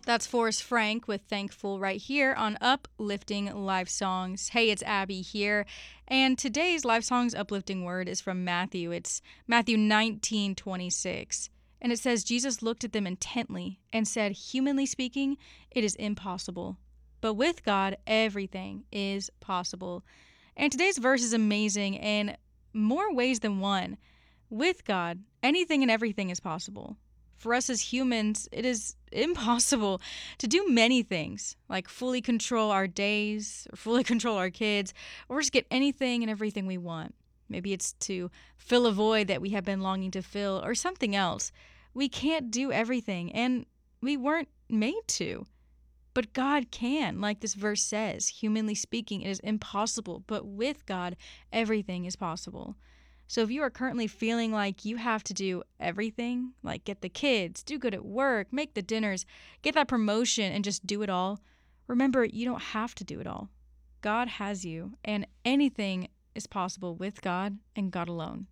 That's Forrest Frank with Thankful right here on Uplifting Life Songs. Hey, it's Abby here. And today's Life Songs uplifting word is from Matthew. It's Matthew 19:26. And it says, Jesus looked at them intently and said, humanly speaking, it is impossible. But with God, everything is possible. And today's verse is amazing in more ways than one. With God, anything and everything is possible. For us as humans, it is impossible to do many things, like fully control our days, or fully control our kids, or just get anything and everything we want. Maybe it's to fill a void that we have been longing to fill, or something else. We can't do everything, and we weren't made to. But God can, like this verse says. Humanly speaking, it is impossible, but with God, everything is possible. So if you are currently feeling like you have to do everything, like get the kids, do good at work, make the dinners, get that promotion, and just do it all, remember, you don't have to do it all. God has you, and anything is possible with God and God alone.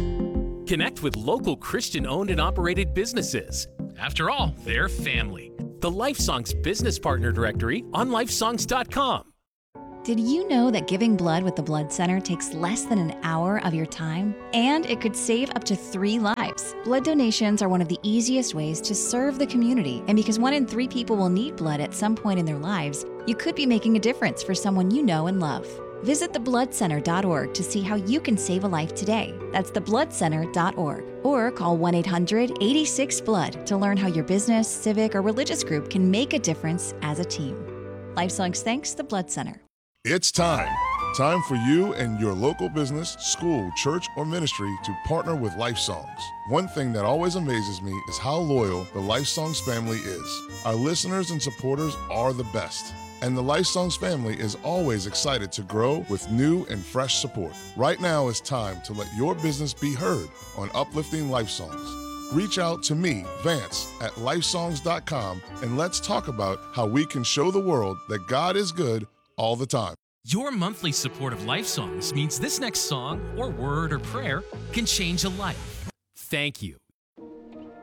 Connect with local Christian-owned and operated businesses. After all, they're family. The LifeSongs Business Partner Directory on lifesongs.com. Did you know that giving blood with the Blood Center takes less than an hour of your time? And it could save up to 3 lives. Blood donations are one of the easiest ways to serve the community. And because 1 in 3 people will need blood at some point in their lives, you could be making a difference for someone you know and love. Visit thebloodcenter.org to see how you can save a life today. That's thebloodcenter.org. Or call 1-800-86-BLOOD to learn how your business, civic, or religious group can make a difference as a team. LifeSongs thanks the Blood Center. It's time. Time for you and your local business, school, church, or ministry to partner with LifeSongs. One thing that always amazes me is how loyal the LifeSongs family is. Our listeners and supporters are the best. And the LifeSongs family is always excited to grow with new and fresh support. Right now is time to let your business be heard on Uplifting Life Songs. Reach out to me, Vance, at lifesongs.com, and let's talk about how we can show the world that God is good all the time. Your monthly support of Life Songs means this next song, or word, or prayer can change a life. Thank you.